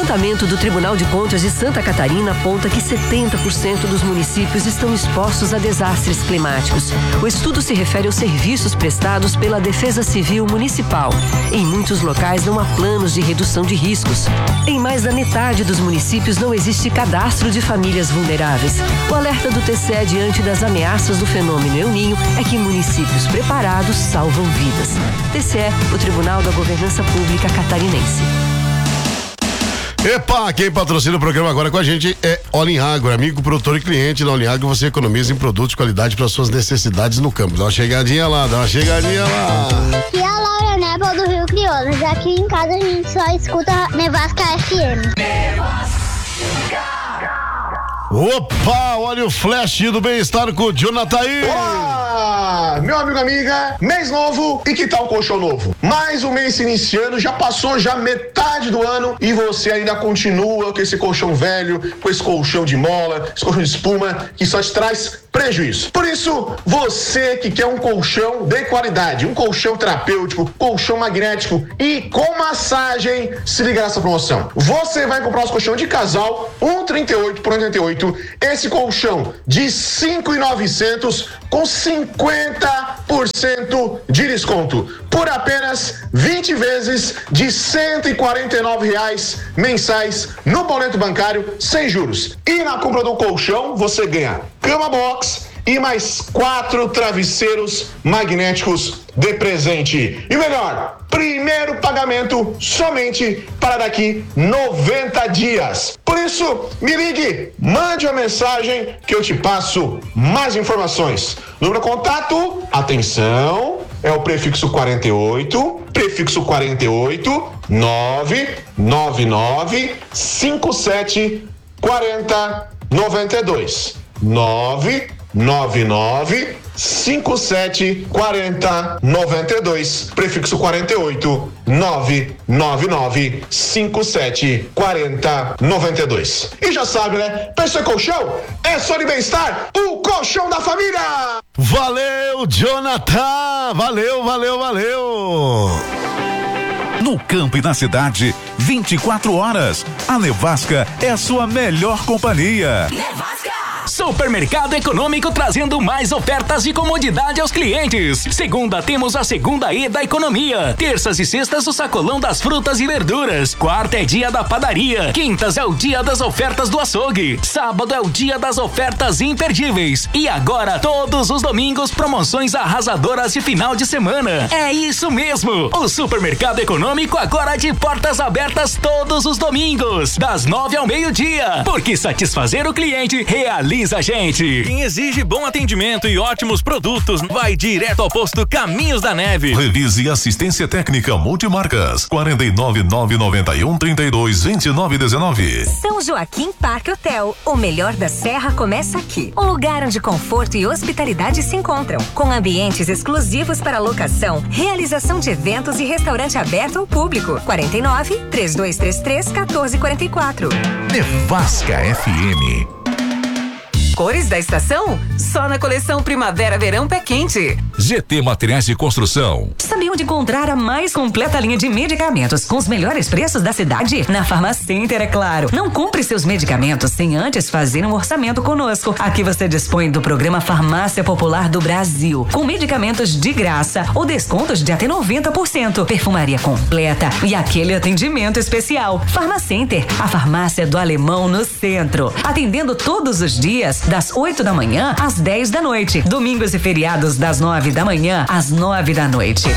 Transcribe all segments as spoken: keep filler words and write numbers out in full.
levantamento do Tribunal de Contas de Santa Catarina aponta que setenta por cento dos municípios estão expostos a desastres climáticos. O estudo se refere aos serviços prestados pela Defesa Civil Municipal. Em muitos locais não há planos de redução de riscos. Em mais da metade dos municípios não existe cadastro de famílias vulneráveis. O alerta do T C E diante das ameaças do fenômeno El Niño é que municípios preparados salvam vidas. T C E, o Tribunal da Governança Pública Catarinense. Epa, quem patrocina o programa agora com a gente é All-in Agro, amigo, produtor e cliente da All-in Agro. Você economiza em produtos de qualidade para suas necessidades no campo. Dá uma chegadinha lá, dá uma chegadinha lá. E a Laura Nebel do Rio Crioulo. Já aqui em casa a gente só escuta Nevasca F M. Opa, olha o flash do bem-estar com o Jonathan aí. Olá, meu amigo, amiga, mês novo e que tal um colchão novo? Mais um mês se iniciando, já passou já metade do ano e você ainda continua com esse colchão velho, com esse colchão de mola, esse colchão de espuma que só te traz prejuízo. Por isso, você que quer um colchão de qualidade, um colchão terapêutico, colchão magnético e com massagem, se liga nessa promoção. Você vai comprar os colchão de casal, um trinta e oito por oitenta e oito, esse colchão de cinco mil e novecentos com cinquenta por cento de desconto por apenas vinte vezes de cento e quarenta e nove reais mensais no boleto bancário sem juros. E na compra do colchão você ganha cama box e mais quatro travesseiros magnéticos de presente. E melhor, primeiro pagamento somente para daqui noventa dias. Por isso, me ligue, mande uma mensagem que eu te passo mais informações. Número de contato, atenção, é o prefixo quarenta e oito, prefixo quarenta e oito, nove nove nove cinco sete quatro zero nove dois. nove nove nove cinco sete quatro zero nove dois, prefixo quarenta e oito, nove nove nove cinco sete quatro zero nove dois. E já sabe, né? Pensou em colchão? É só de bem-estar, o colchão da família! Valeu, Jonathan! Valeu, valeu, valeu! No campo e na cidade, vinte e quatro horas. A Nevasca é a sua melhor companhia. Nevasca! Supermercado Econômico trazendo mais ofertas de comodidade aos clientes. Segunda temos a segunda E da economia. Terças e sextas o sacolão das frutas e verduras. Quarta é dia da padaria. Quintas é o dia das ofertas do açougue. Sábado é o dia das ofertas imperdíveis. E agora todos os domingos promoções arrasadoras de final de semana. É isso mesmo. O Supermercado Econômico agora de portas abertas todos os domingos, das nove ao meio-dia. Porque satisfazer o cliente realiza a gente. Quem exige bom atendimento e ótimos produtos vai direto ao posto Caminhos da Neve. Revise assistência técnica multimarcas. quarenta e nove, nove nove um, trinta e dois, vinte e nove, dezenove. São Joaquim Parque Hotel. O melhor da Serra começa aqui. Um lugar onde conforto e hospitalidade se encontram. Com ambientes exclusivos para locação, realização de eventos e restaurante aberto ao público. quarenta e nove, três dois três três, quatorze quarenta e quatro. Nevasca F M. Cores da estação? Só na coleção Primavera-Verão Pé Quente. G T Materiais de Construção. Sabe onde encontrar a mais completa linha de medicamentos com os melhores preços da cidade? Na Farmacenter, é claro. Não compre seus medicamentos sem antes fazer um orçamento conosco. Aqui você dispõe do programa Farmácia Popular do Brasil, com medicamentos de graça ou descontos de até noventa por cento, perfumaria completa e aquele atendimento especial. Farmacenter, a farmácia do Alemão no centro, atendendo todos os dias das oito da manhã às dez da noite. Domingos e feriados das nove da manhã às nove da noite.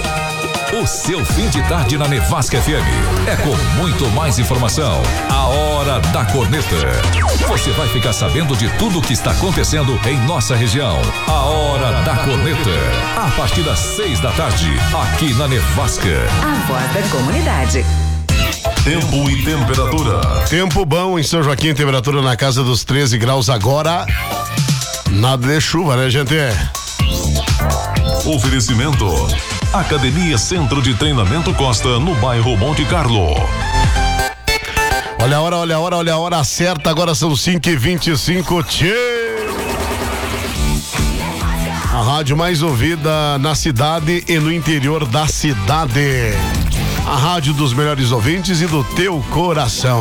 O seu fim de tarde na Nevasca F M é com muito mais informação. A Hora da Corneta. Você vai ficar sabendo de tudo o que está acontecendo em nossa região. A Hora da Corneta. A partir das seis da tarde, aqui na Nevasca. A voz da comunidade. Tempo e temperatura. Tempo bom em São Joaquim, temperatura na casa dos treze graus agora. Nada de chuva, né, gente? Oferecimento: Academia Centro de Treinamento Costa, no bairro Monte Carlo. Olha a hora, olha a hora, olha a hora certa. Agora são cinco e vinte e cinco. Tchê! A rádio mais ouvida na cidade e no interior da cidade. a rádio dos melhores ouvintes e do teu coração.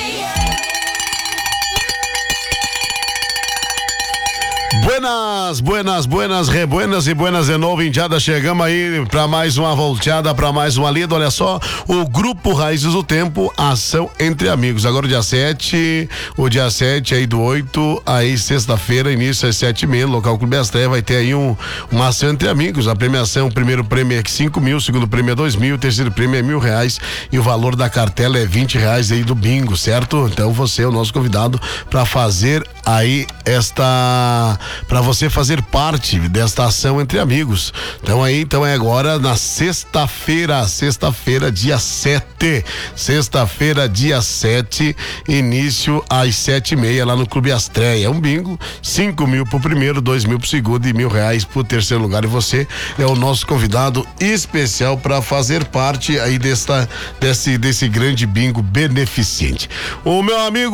Buenas, buenas, buenas, rebuenas e buenas de novo, indiada. Chegamos aí para mais uma volteada, para mais uma lida. Olha só, o Grupo Raízes do Tempo, ação entre amigos. Agora o dia sete, o dia sete aí do oito, aí sexta-feira, início às sete e meia, no local Clube Astrea, vai ter aí um, uma ação entre amigos. A premiação, o primeiro prêmio é cinco mil, o segundo prêmio é dois mil, o terceiro prêmio é mil reais e o valor da cartela é vinte reais aí do bingo, certo? Então você é o nosso convidado para fazer aí esta, para você fazer parte desta ação entre amigos. Então aí, então é agora na sexta-feira, sexta-feira, dia sete, sexta-feira, dia sete, início às sete e meia lá no Clube Astrea. É um bingo, cinco mil pro primeiro, dois mil pro segundo e mil reais pro terceiro lugar. E você é o nosso convidado especial para fazer parte aí desta, desse, desse grande bingo beneficente. O meu amigo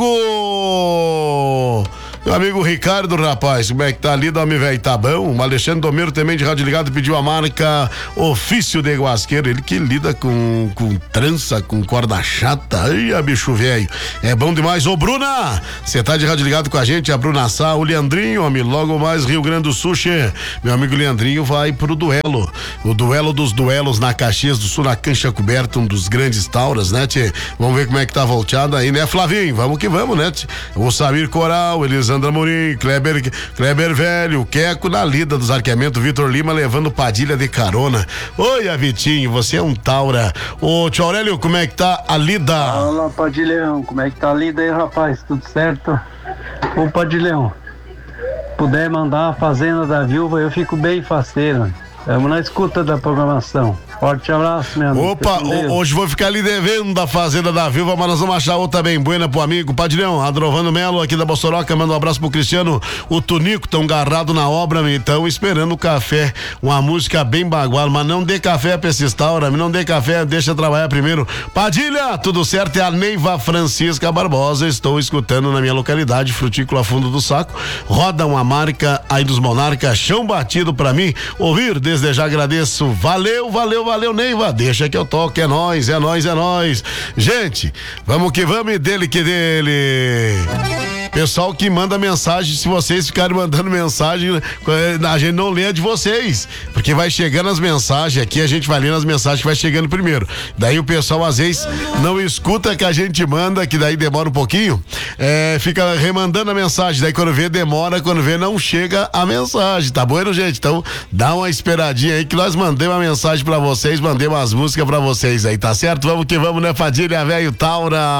Meu amigo Ricardo, rapaz, como é que tá ali, homem velho, tá bom? O Alexandre Domero, também de Rádio Ligado, pediu a marca Ofício de Guasqueiro, ele que lida com, com trança, com corda chata, ai, a bicho velho, é bom demais. Ô Bruna, você tá de Rádio Ligado com a gente, a Bruna Sá, o Leandrinho, homem, logo mais Rio Grande do Sul, che. Meu amigo Leandrinho vai pro duelo, o duelo dos duelos na Caxias do Sul, na Cancha Coberta, um dos grandes tauras, né, tchê? Vamos ver como é que tá volteada aí, né, Flavinho? Vamos que vamos, né, tchê? O Samir Coral, Elisandro Sandra Morim, Kleber, Kleber Velho, Queco na lida dos arqueamentos, Vitor Lima levando Padilha de carona. Oi, Vitinho, você é um taura. Ô, tio Aurélio, como é que tá a lida? Olá, Padilhão, como é que tá a lida aí, rapaz? Tudo certo? Ô, Padilhão, puder mandar a Fazenda da Viúva, eu fico bem faceiro. Estamos na escuta da programação. Forte abraço, meu amigo. Opa, hoje vou ficar ali devendo da Fazenda da Viúva, mas nós vamos achar outra bem buena pro amigo Padilhão. Adrovando Melo aqui da Bossoroca, manda um abraço pro Cristiano. O Tunico, tão garrado na obra, então esperando o café. Uma música bem bagual, mas não dê café pra esses taura, não dê café, deixa trabalhar primeiro. Padilha, tudo certo? É a Neiva Francisca Barbosa, estou escutando na minha localidade, Frutícola Fundo do Saco. Roda uma marca aí dos Monarcas, chão batido pra mim. Ouvir, desde já agradeço. Valeu, valeu. Valeu, Neiva, deixa que eu toque, é nóis, é nóis, é nóis. Gente, vamos que vamos e dele que dele. Pessoal que manda mensagem, se vocês ficarem mandando mensagem, a gente não lê a de vocês, porque vai chegando as mensagens aqui, a gente vai lendo as mensagens que vai chegando primeiro. Daí o pessoal às vezes não escuta que a gente manda, que daí demora um pouquinho, é, fica remandando a mensagem, daí quando vê demora, quando vê não chega a mensagem, tá bom, gente? Então dá uma esperadinha aí que nós mandemos uma mensagem pra vocês, mandemos as músicas pra vocês aí, tá certo? Vamos que vamos, né, Padilha, velho Taura?